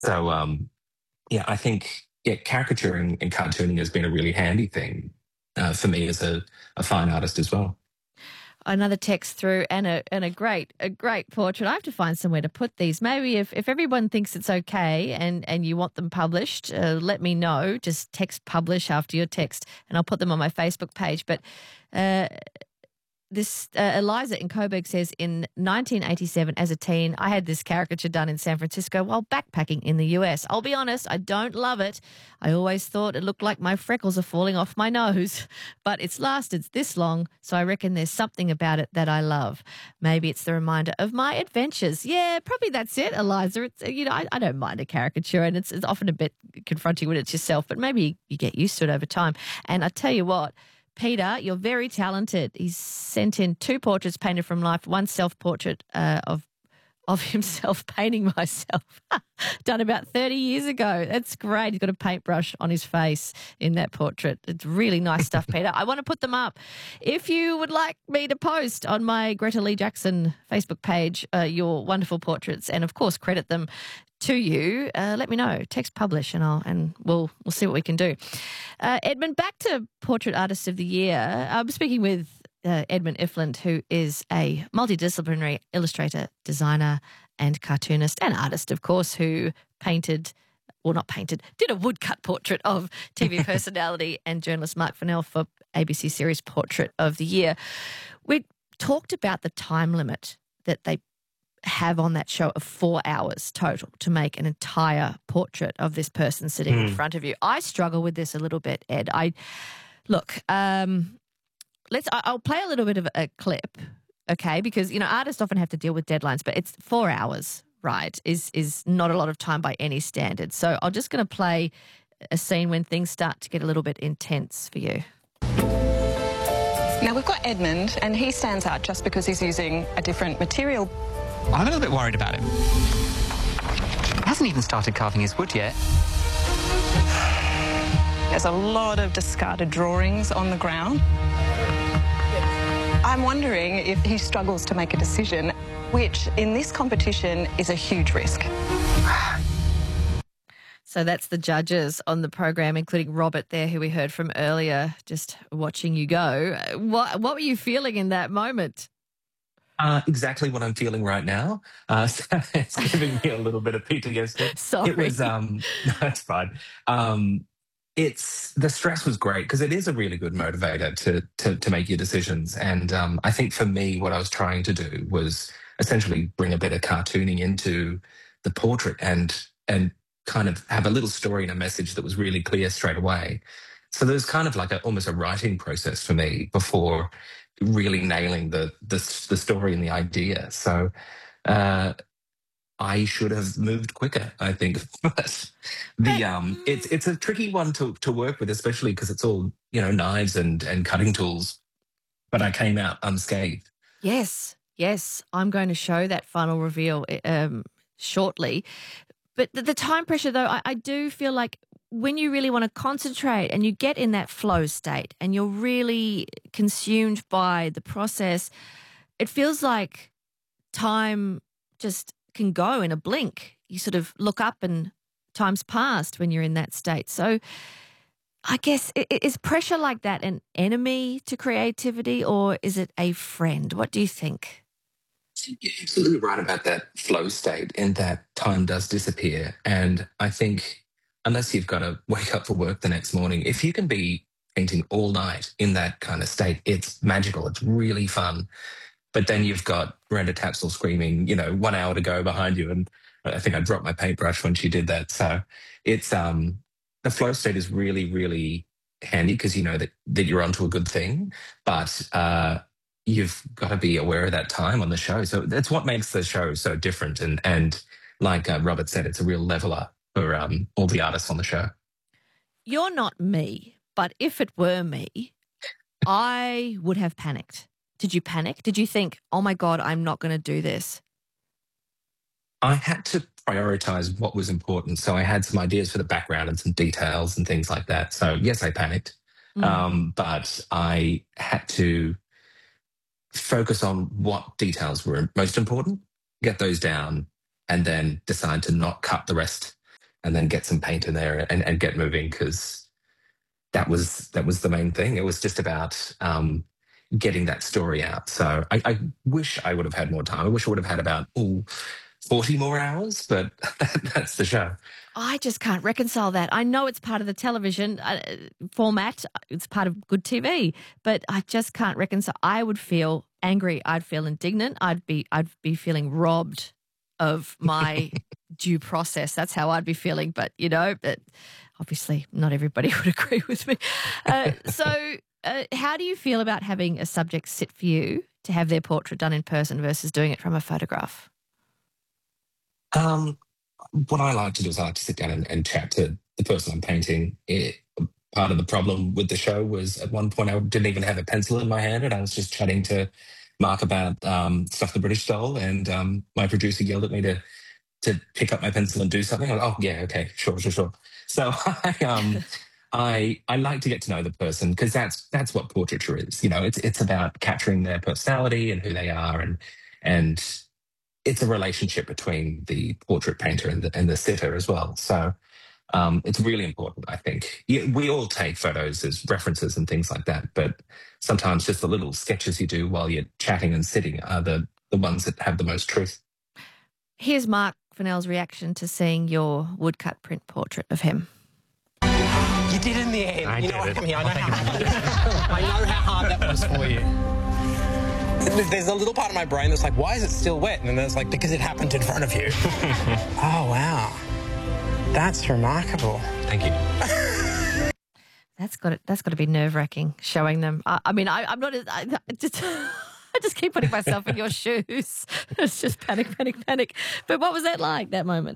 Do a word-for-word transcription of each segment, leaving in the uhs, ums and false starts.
So, um, yeah, I think yeah, caricaturing and cartooning has been a really handy thing uh, for me as a, a fine artist as well. Another text through and a and a great a great portrait. I have to find somewhere to put these. Maybe if, if everyone thinks it's okay and, and you want them published, uh, let me know. Just text publish after your text and I'll put them on my Facebook page. But uh, this uh, Eliza in Coburg says, in nineteen eighty-seven, as a teen, I had this caricature done in San Francisco while backpacking in the U S. I'll be honest, I don't love it. I always thought it looked like my freckles are falling off my nose, but it's lasted this long, so I reckon there's something about it that I love. Maybe it's the reminder of my adventures. Yeah, probably that's it, Eliza. It's, you know, I, I don't mind a caricature, and it's, it's often a bit confronting when it's yourself, but maybe you get used to it over time. And I tell you what, Peter, you're very talented. He's sent in two portraits painted from life, one self-portrait uh, of of himself painting myself, done about thirty years ago. That's great. He's got a paintbrush on his face in that portrait. It's really nice stuff, Peter. I want to put them up. If you would like me to post on my Greta Lee Jackson Facebook page uh, your wonderful portraits and, of course, credit them to you, uh, let me know. Text publish and I'll and we'll we'll see what we can do. Uh, Edmund, back to Portrait Artist of the Year. I'm speaking with uh, Edmund Ifland, who is a multidisciplinary illustrator, designer, and cartoonist, and artist, of course, who painted, well, not painted, did a woodcut portrait of T V personality and journalist Mark Fennell for A B C series Portrait of the Year. We talked about the time limit that they have on that show of four hours total to make an entire portrait of this person sitting mm. in front of you. I struggle with this a little bit, Ed. I look, um, let's. I'll play a little bit of a clip, okay? Because you know artists often have to deal with deadlines, but it's four hours, right? Is is not a lot of time by any standard. So I'm just going to play a scene when things start to get a little bit intense for you. Now we've got Edmund, and he stands out just because he's using a different material. I'm a little bit worried about him. He hasn't even started carving his wood yet. There's a lot of discarded drawings on the ground. I'm wondering if he struggles to make a decision, which in this competition is a huge risk. So that's the judges on the program, including Robert there, who we heard from earlier, just watching you go. What, what were you feeling in that moment? Uh, exactly what I'm feeling right now. Uh, so it's giving me a little bit of P T S D. Sorry. It was, um, no, that's fine. Um, it's, the stress was great because it is a really good motivator to, to, to make your decisions. And um, I think for me, what I was trying to do was essentially bring a bit of cartooning into the portrait and, and kind of have a little story and a message that was really clear straight away. So there's kind of like a, almost a writing process for me before really nailing the, the the story and the idea. So uh, I should have moved quicker, I think. But the um, it's it's a tricky one to to work with, especially because it's all you know knives and and cutting tools. But I came out unscathed. Yes, yes, I'm going to show that final reveal um, shortly. But the, the time pressure, though, I, I do feel like when you really want to concentrate and you get in that flow state and you're really consumed by the process, it feels like time just can go in a blink. You sort of look up and time's passed when you're in that state. So I guess, is pressure like that an enemy to creativity or is it a friend? What do you think? You're absolutely right about that flow state in that time does disappear. And I think unless you've got to wake up for work the next morning, if you can be painting all night in that kind of state, it's magical. It's really fun. But then you've got Miranda Tapsell screaming, you know, one hour to go behind you. And I think I dropped my paintbrush when she did that. So it's um, the flow state is really, really handy because you know that, that you're onto a good thing. But uh, you've got to be aware of that time on the show. So that's what makes the show so different. And, and like uh, Robert said, it's a real leveler for um, all the artists on the show. You're not me, but if it were me, I would have panicked. Did you panic? Did you think, oh my God, I'm not going to do this? I had to prioritize what was important. So I had some ideas for the background and some details and things like that. So yes, I panicked. Mm. Um, but I had to focus on what details were most important, get those down, and then decide to not cut the rest and then get some paint in there and, and get moving, because that was that was the main thing. It was just about um, getting that story out. So I, I wish I would have had more time. I wish I would have had about ooh, forty more hours, but that, that's the show. I just can't reconcile that. I know it's part of the television uh, format. It's part of good T V, but I just can't reconcile. I would feel angry. I'd feel indignant. I'd be, I'd be feeling robbed of my due process. That's how I'd be feeling. But, you know, but obviously not everybody would agree with me. Uh, so uh, how do you feel about having a subject sit for you to have their portrait done in person versus doing it from a photograph? Um, what I like to do is I like to sit down and, and chat to the person I'm painting. It, part of the problem with the show was at one point I didn't even have a pencil in my hand, and I was just chatting to Mark about um, stuff the British stole, and um, my producer yelled at me to to pick up my pencil and do something. I'm like, oh yeah, okay, sure, sure, sure. So I um I I like to get to know the person, because that's that's what portraiture is. You know, it's it's about capturing their personality and who they are, and and it's a relationship between the portrait painter and the and the sitter as well. So um, it's really important, I think. Yeah, we all take photos as references and things like that, but sometimes just the little sketches you do while you're chatting and sitting are the the ones that have the most truth. Here's Mark Fennell's reaction to seeing your woodcut print portrait of him. You did in the end. I you did know it. what I mean? I know, how hard, I know how hard that was for you. There's a little part of my brain that's like, why is it still wet? And then there's like, because it happened in front of you. Oh, wow. That's remarkable. Thank you. That's got to, that's got to be nerve-wracking, showing them. I, I mean, I, I'm not... I, I just... I just keep putting myself in your shoes. It's just panic, panic, panic. But what was that like, that moment?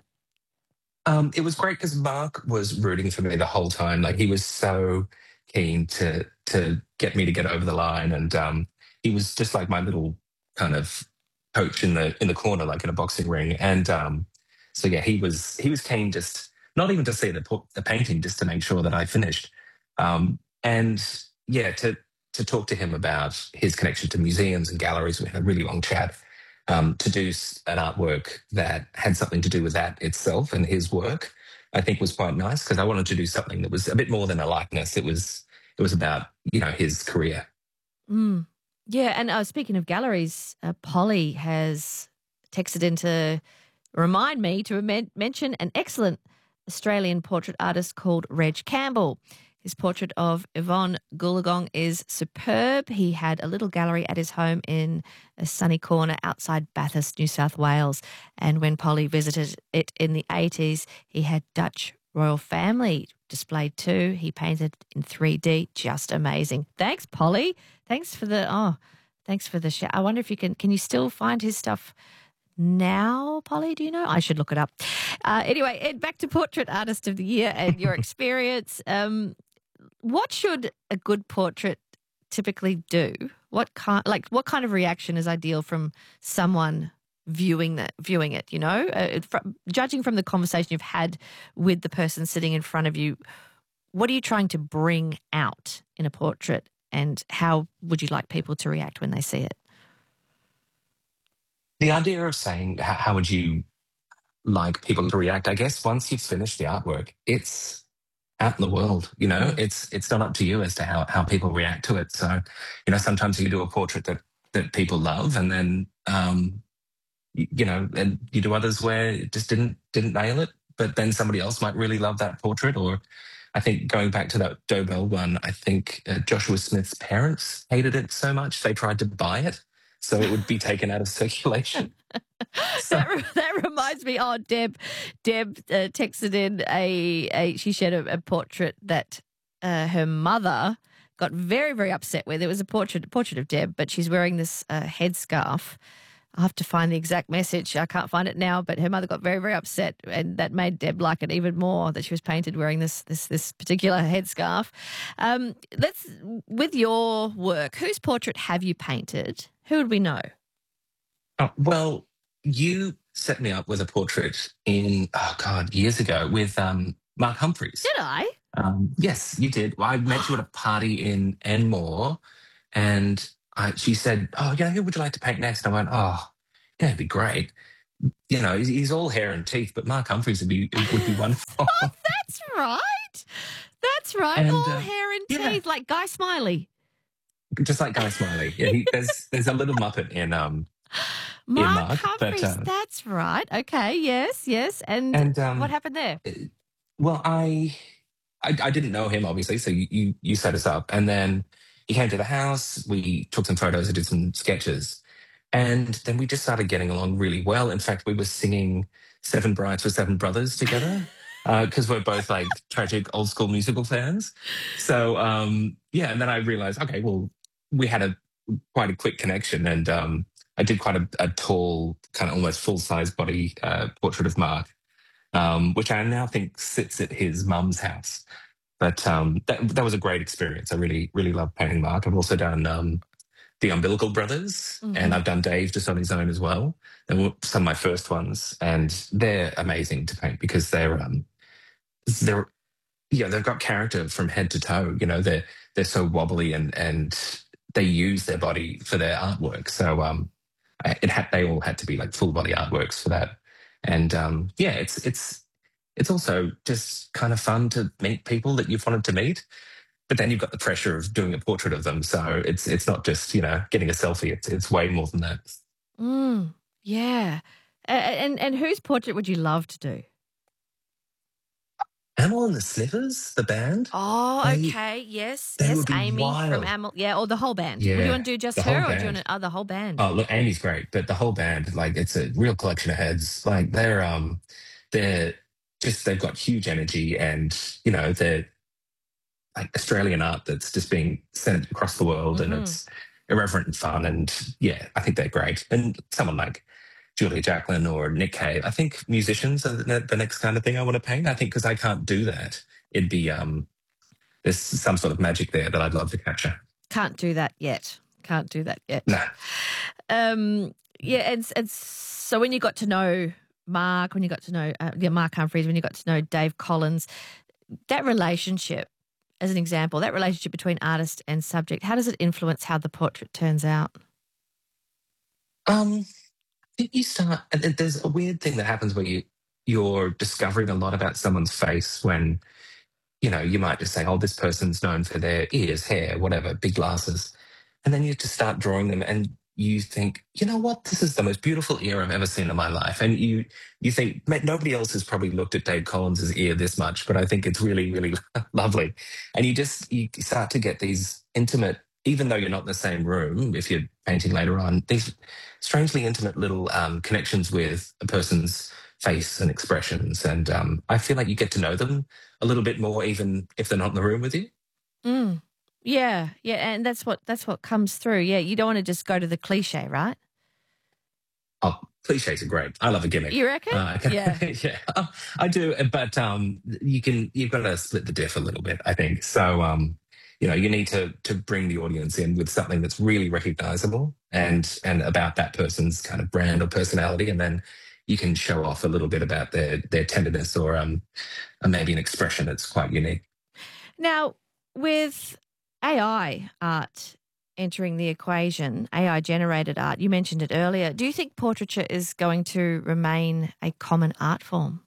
Um, it was great because Mark was rooting for me the whole time. Like, he was so keen to to get me to get over the line, and um, he was just like my little kind of coach in the in the corner, like in a boxing ring. And um, so yeah, he was he was keen, just not even to see the the painting, just to make sure that I finished. Um, and yeah, to to talk to him about his connection to museums and galleries. We had a really long chat. Um, to do an artwork that had something to do with that itself and his work, I think was quite nice, because I wanted to do something that was a bit more than a likeness. It was it was about, you know, his career. Mm. Yeah, and uh, speaking of galleries, uh, Polly has texted in to remind me to men- mention an excellent Australian portrait artist called Reg Campbell. His portrait of Yvonne Goolagong is superb. He had a little gallery at his home in a sunny corner outside Bathurst, New South Wales. And when Polly visited it in the eighties, he had Dutch royal family displayed too. He painted in three D, just amazing. Thanks, Polly. Thanks for the, oh, thanks for the show. I wonder if you can, can you still find his stuff now, Polly? Do you know? I should look it up. Uh, anyway, Ed, back to Portrait Artist of the Year and your experience. Um, What should a good portrait typically do? What kind, like, what kind of reaction is ideal from someone viewing that, viewing it? You know, uh, from, judging from the conversation you've had with the person sitting in front of you, what are you trying to bring out in a portrait, and how would you like people to react when they see it? The idea of saying how, how would you like people to react? I guess once you've finished the artwork, it's out in the world, you know, it's it's not up to you as to how, how people react to it. So, you know, sometimes you do a portrait that that people love, and then um, you, you know, and you do others where it just didn't didn't nail it, but then somebody else might really love that portrait. Or I think going back to that Dobell one, I think uh, Joshua Smith's parents hated it so much they tried to buy it so it would be taken out of circulation. So. That, that reminds me. Oh, Deb, Deb uh, texted in a, a she shared a, a portrait that uh, her mother got very, very upset with. It was a portrait, a portrait of Deb, but she's wearing this uh, headscarf. I'll have to find the exact message. I can't find it now, but her mother got very, very upset, and that made Deb like it even more that she was painted wearing this this this particular headscarf. Um, let's with your work, whose portrait have you painted? Who would we know? Oh, well, you set me up with a portrait in, oh God, years ago with um, Mark Humphries. Did I? Um, yes, you did. Well, I met you at a party in Enmore, and I, she said, oh, yeah, who would you like to paint next? And I went, oh, yeah, it'd be great. you know, he's, he's all hair and teeth, but Mark Humphries would be would be wonderful. Oh, that's right. That's right. And, All uh, hair and yeah. teeth, like Guy Smiley. Just like Guy Smiley. Yeah, he, there's there's a little Muppet in um Mark, Mark, but, Humphries, uh, that's right. Okay, yes, yes. And, and um, what happened there? well, I, I I didn't know him obviously, so you, you you set us up, and then he came to the house. We took some photos, I did some sketches, and then we just started getting along really well. In fact, we were singing Seven Brides for Seven Brothers together because we're both like tragic old school musical fans. So um, yeah, and then I realized, okay, well, we had a quite a quick connection, and um, I did quite a, a tall, kind of almost full size body uh, portrait of Mark, um, which I now think sits at his mum's house. But um, that that was a great experience. I really really love painting Mark. I've also done um, the Umbilical Brothers, Mhm. and I've done Dave just on his own as well. And were some of my first ones, and they're amazing to paint because they're um, they're yeah they've got character from head to toe. You know, they're they're so wobbly, and and they use their body for their artwork. So um, I- it had they all had to be like full body artworks for that. And um, yeah, it's it's it's also just kind of fun to meet people that you've wanted to meet. But then you've got the pressure of doing a portrait of them, so it's it's not just, you know, getting a selfie. It's it's way more than that. Mm, yeah. A- And and whose portrait would you love to do? Amel and the Sniffers, the band. Oh, They- okay. Yes, they yes. would be Amy wild. from Amel. Yeah, or the whole band. Would you Yeah, want to do just the her, whole or do you want band. to, oh, the whole band? Oh, look, Amy's great, but the whole band, like, it's a real collection of heads. Like, they're um, they're just they've got huge energy, and you know, they're like Australian art that's just being sent across the world, Mhm. and it's irreverent and fun. And yeah, I think they're great. And someone like Julia Jacqueline or Nick Cave, I think musicians are the, the next kind of thing I want to paint. I think because I can't do that, it'd be um, there's some sort of magic there that I'd love to capture. Can't do that yet. Can't do that yet. No. Um, yeah, and, and so when you got to know Mark, when you got to know uh, yeah, Mark Humphries, when you got to know Dave Collins, that relationship, as an example, that relationship between artist and subject, how does it influence how the portrait turns out? Um, I think you start, and then there's a weird thing that happens where you you're discovering a lot about someone's face when, you know, you might just say, oh, this person's known for their ears, hair, whatever, big glasses. And then you just start drawing them and you think, you know what, this is the most beautiful ear I've ever seen in my life. And you you think, "Mate, nobody else has probably looked at Dave Collins's ear this much, but I think it's really, really lovely." And you just, you start to get these intimate, even though you're not in the same room, if you're painting later on, these strangely intimate little um, connections with a person's face and expressions. And um, I feel like you get to know them a little bit more, even if they're not in the room with you. Mm. Yeah, yeah, and that's what that's what comes through. Yeah, you don't want to just go to the cliche, right? Oh, cliches are great. I love a gimmick. You reckon? Uh, Yeah. yeah, uh, I do. But um, you can, you've got to split the diff a little bit, I think. So, um, you know, you need to to bring the audience in with something that's really recognizable and and about that person's kind of brand or personality, and then you can show off a little bit about their their tenderness or um, or maybe an expression that's quite unique. Now, with A I art entering the equation, A I generated art, you mentioned it earlier. Do you think portraiture is going to remain a common art form?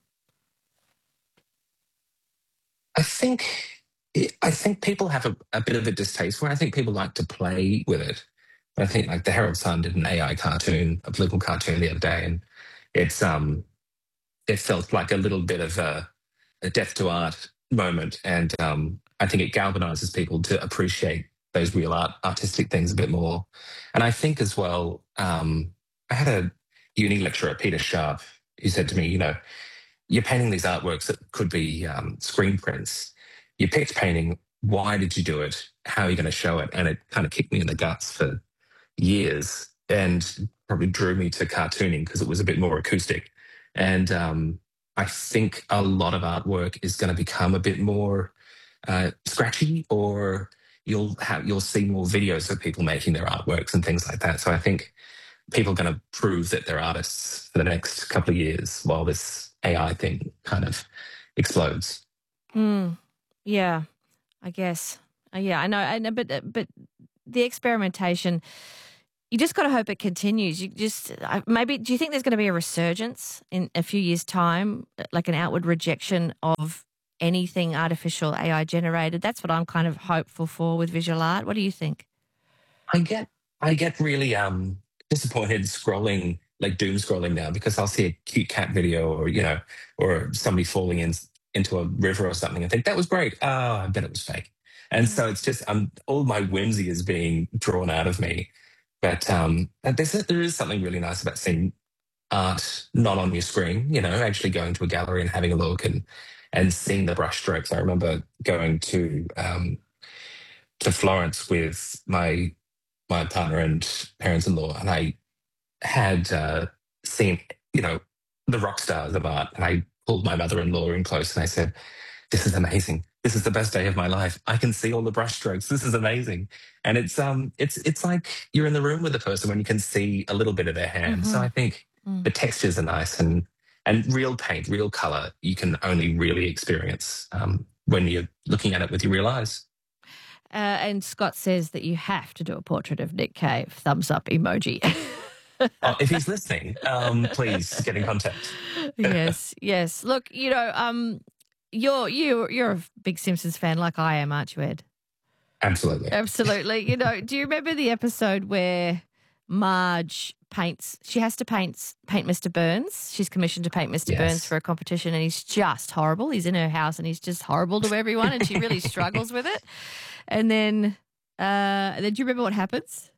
I think I think people have a, a bit of a distaste for it. I think people like to play with it. But I think like the Herald Sun did an A I cartoon, a political cartoon the other day, and it's um it felt like a little bit of a, a death to art moment. And um I think it galvanizes people to appreciate those real art artistic things a bit more. And I think as well, um, I had a uni lecturer, Peter Sharp, who said to me, you know, you're painting these artworks that could be um, screen prints. You picked painting. Why did you do it? How are you going to show it? And it kind of kicked me in the guts for years and probably drew me to cartooning because it was a bit more acoustic. And um, I think a lot of artwork is going to become a bit more uh, scratchy, or you'll have you'll see more videos of people making their artworks and things like that. So I think people are going to prove that they're artists for the next couple of years while this A I thing kind of explodes. Mm, yeah, I guess. Uh, yeah, I know. I know, but uh, but the experimentation You just got to hope it continues. You just maybe do you think there's going to be a resurgence in a few years' time, like an outward rejection of anything artificial A I generated? That's what I'm kind of hopeful for with visual art. What do you think? I get I get really um disappointed scrolling, like doom scrolling now, because I'll see a cute cat video or, you know, or somebody falling in into a river or something and think that was great. Oh, I bet it was fake. And so it's just um all my whimsy is being drawn out of me. But um there's there is something really nice about seeing art not on your screen, you know, actually going to a gallery and having a look and and seeing the brushstrokes. I remember going to um to Florence with my my partner and parents-in-law, and I had uh, seen, you know, the rock stars of art, and I pulled my mother-in-law in close, and I said, "This is amazing. This is the best day of my life. I can see all the brushstrokes. This is amazing." And it's um, it's it's like you're in the room with the person when you can see a little bit of their hand. Mm-hmm. So I think mm. the textures are nice, and and real paint, real color, you can only really experience um, when you're looking at it with your real eyes. Uh, and Scott says that you have to do a portrait of Nick Cave. Thumbs up emoji. Oh, if he's listening, um, please get in contact. Yes, yes. Look, you know, um, you're you you're a big Simpsons fan, like I am, aren't you, Ed? Absolutely, absolutely. You know, do you remember the episode where Marge paints? She has to paint paint Mister Burns. She's commissioned to paint Mister Yes. Burns for a competition, and he's just horrible. He's in her house, and he's just horrible to everyone, and she really struggles with it. And then, uh, and then do you remember what happens?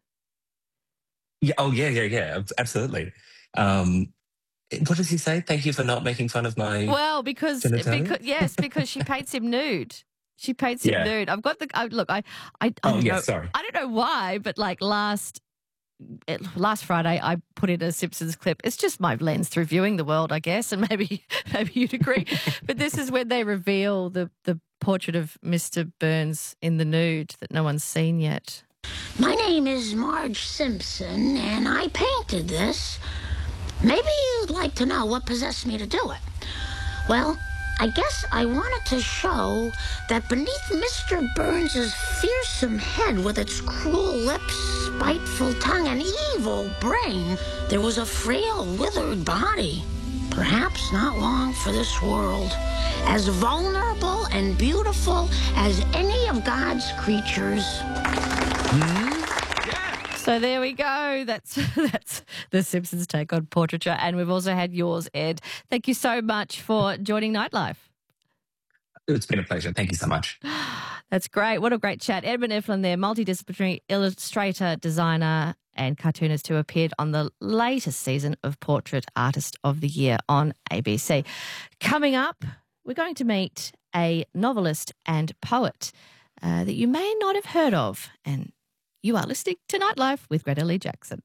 Yeah. Oh, yeah, yeah, yeah. ab- Absolutely. Um, what does he say? Thank you for not making fun of my. Well, because, genitalia? because yes, because she paints him nude. She paints him Yeah. nude. I've got the I, look. I I, I Oh, don't yeah, know. sorry. I don't know why, but like last it, last Friday, I put in a Simpsons clip. It's just my lens through viewing the world, I guess, and maybe maybe you'd agree. But this is when they reveal the the portrait of Mister Burns in the nude that no one's seen yet. My name is Marge Simpson, and I painted this. Maybe you'd like to know what possessed me to do it. Well, I guess I wanted to show that beneath Mister Burns's fearsome head with its cruel lips, spiteful tongue, and evil brain, there was a frail, withered body, perhaps not long for this world, as vulnerable and beautiful as any of God's creatures. So there we go. That's that's the Simpsons take on portraiture, and we've also had yours, Ed. Thank you so much for joining Nightlife. It's been a pleasure. Thank you so much. That's great. What a great chat. Edmund Eflin there, multidisciplinary illustrator, designer and cartoonist who appeared on the latest season of Portrait Artist of the Year on A B C. Coming up, we're going to meet a novelist and poet uh, that you may not have heard of. And you are listening to Nightlife with Greta Lee Jackson.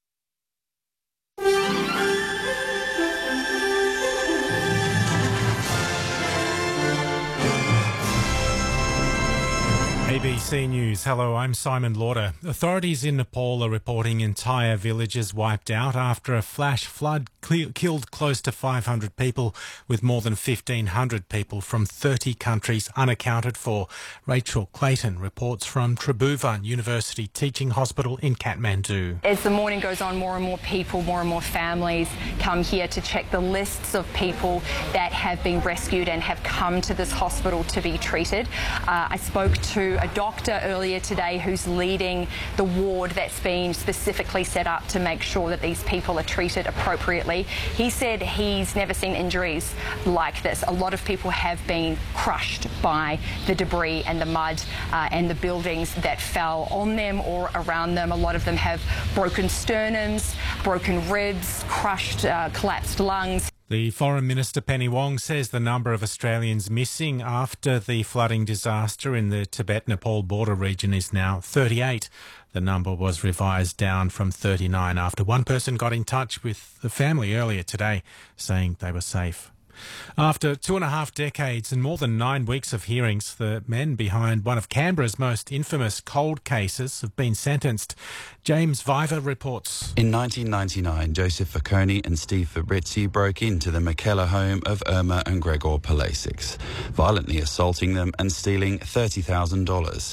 A B C News. Hello, I'm Simon Lauder. Authorities in Nepal are reporting entire villages wiped out after a flash flood cle- killed close to five hundred people, with more than fifteen hundred people from thirty countries unaccounted for. Rachel Clayton reports from Tribhuvan University Teaching Hospital in Kathmandu. As the morning goes on, more and more people, more and more families come here to check the lists of people that have been rescued and have come to this hospital to be treated. Uh, I spoke to a doctor earlier today who's leading the ward that's been specifically set up to make sure that these people are treated appropriately. He said he's never seen injuries like this. A lot of people have been crushed by the debris and the mud uh, and the buildings that fell on them or around them. A lot of them have broken sternums, broken ribs, crushed, uh, collapsed lungs. The Foreign Minister Penny Wong says the number of Australians missing after the flooding disaster in the Tibet-Nepal border region is now thirty-eight. The number was revised down from thirty-nine after one person got in touch with the family earlier today saying they were safe. After two and a half decades and more than nine weeks of hearings, the men behind one of Canberra's most infamous cold cases have been sentenced. James Viver reports. In nineteen ninety-nine, Joseph Facconi and Steve Fabrizzi broke into the McKellar home of Irma and Gregor Palasics, violently assaulting them and stealing thirty thousand dollars.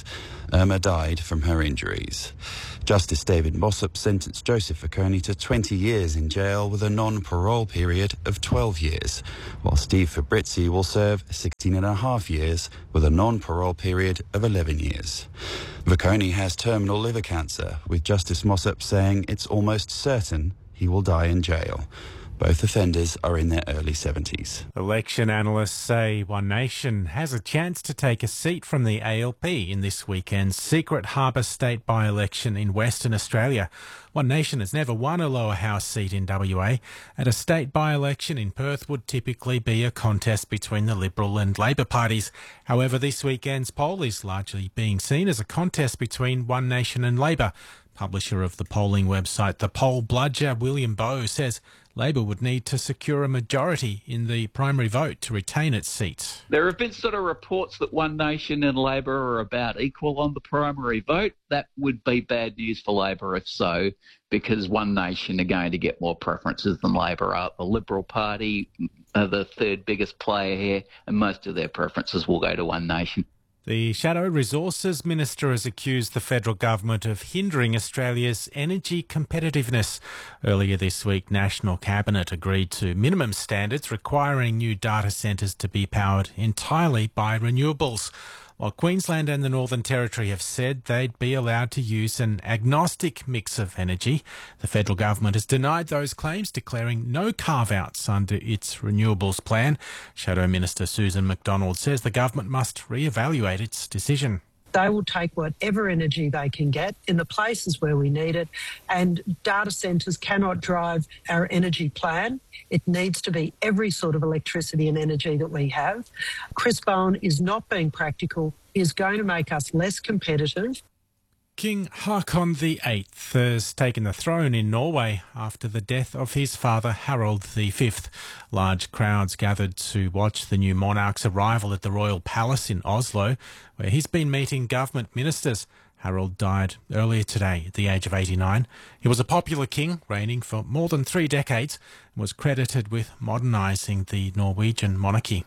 Irma died from her injuries. Justice David Mossop sentenced Joseph Foconi to twenty years in jail with a non-parole period of twelve years, while Steve Fabrizzi will serve sixteen and a half years with a non-parole period of eleven years. Foconi has terminal liver cancer, with Justice Mossop saying it's almost certain he will die in jail. Both offenders are in their early seventies. Election analysts say One Nation has a chance to take a seat from the A L P in this weekend's Secret Harbour State by-election in Western Australia. One Nation has never won a lower house seat in W A, and a state by-election in Perth would typically be a contest between the Liberal and Labor parties. However, this weekend's poll is largely being seen as a contest between One Nation and Labor. Publisher of the polling website The Poll Bludger, William Bowe, says Labor would need to secure a majority in the primary vote to retain its seat. There have been sort of reports that One Nation and Labor are about equal on the primary vote. That would be bad news for Labor if so, because One Nation are going to get more preferences than Labor are. The Liberal Party are the third biggest player here, and most of their preferences will go to One Nation. The Shadow Resources Minister has accused the federal government of hindering Australia's energy competitiveness. Earlier this week, National Cabinet agreed to minimum standards requiring new data centres to be powered entirely by renewables, while Queensland and the Northern Territory have said they'd be allowed to use an agnostic mix of energy. The federal government has denied those claims, declaring no carve-outs under its renewables plan. Shadow Minister Susan McDonald says the government must re-evaluate its decision. They will take whatever energy they can get in the places where we need it, and data centres cannot drive our energy plan. It needs to be every sort of electricity and energy that we have. Chris Bowen is not being practical. He is going to make us less competitive. King Haakon the Eighth has taken the throne in Norway after the death of his father Harald the Fifth. Large crowds gathered to watch the new monarch's arrival at the Royal Palace in Oslo, where he's been meeting government ministers. Harald died earlier today at the age of eighty-nine. He was a popular king, reigning for more than three decades, and was credited with modernising the Norwegian monarchy.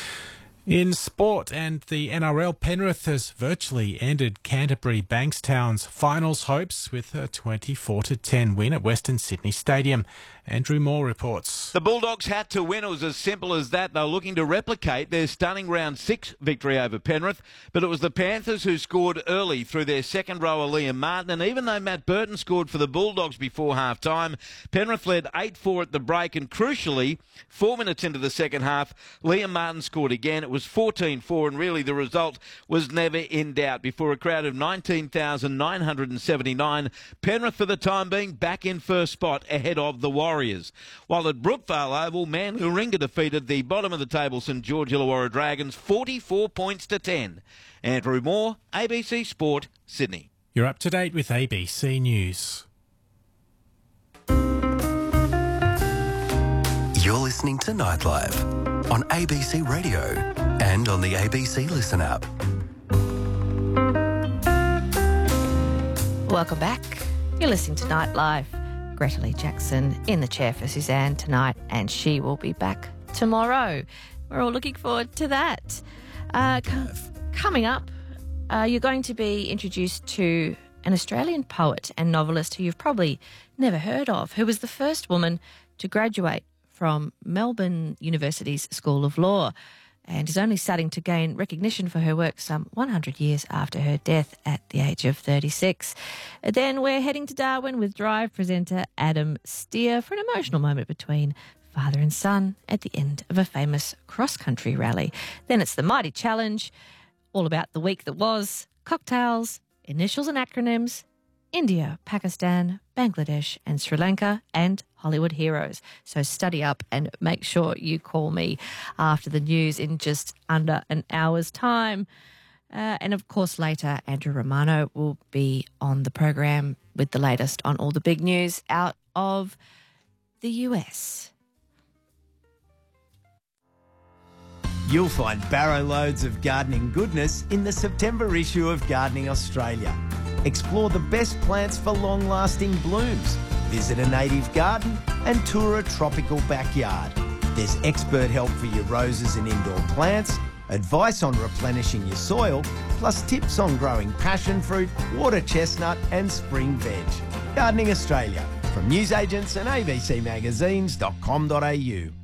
In sport, and the N R L, Penrith has virtually ended Canterbury Bankstown's finals hopes with a twenty-four to ten win at Western Sydney Stadium. Andrew Moore reports. The Bulldogs had to win. It was as simple as that. They were looking to replicate their stunning round six victory over Penrith, but it was the Panthers who scored early through their second rower Liam Martin, and even though Matt Burton scored for the Bulldogs before half-time, Penrith led eight four at the break, and crucially, four minutes into the second half, Liam Martin scored again. It was fourteen four, and really the result was never in doubt. Before a crowd of nineteen thousand nine hundred seventy-nine, Penrith for the time being back in first spot ahead of the Warriors. While at Brookvale Oval, Manuringa defeated the bottom of the table St George Illawarra Dragons forty-four points to ten. Andrew Moore, A B C Sport, Sydney. You're up to date with A B C News. You're listening to Nightlife on A B C Radio and on the A B C Listen app. Welcome back. You're listening to Nightlife. Greta Lee Jackson in the chair for Suzanne tonight, and she will be back tomorrow. We're all looking forward to that. Uh, co- coming up, uh, you're going to be introduced to an Australian poet and novelist who you've probably never heard of, who was the first woman to graduate from Melbourne University's School of Law, and is only starting to gain recognition for her work some one hundred years after her death at the age of thirty-six. Then we're heading to Darwin with Drive presenter Adam Steer for an emotional moment between father and son at the end of a famous cross-country rally. Then it's the Mighty Challenge, all about the week that was, cocktails, initials and acronyms, India, Pakistan, Bangladesh and Sri Lanka, and Hollywood heroes. So study up and make sure you call me after the news in just under an hour's time. Uh, and of course later, Andrew Romano will be on the program with the latest on all the big news out of the U S. You'll find barrow loads of gardening goodness in the September issue of Gardening Australia. Explore the best plants for long-lasting blooms. Visit a native garden and tour a tropical backyard. There's expert help for your roses and indoor plants, advice on replenishing your soil, plus tips on growing passion fruit, water chestnut and spring veg. Gardening Australia, from newsagents and a b c magazines dot com dot a u.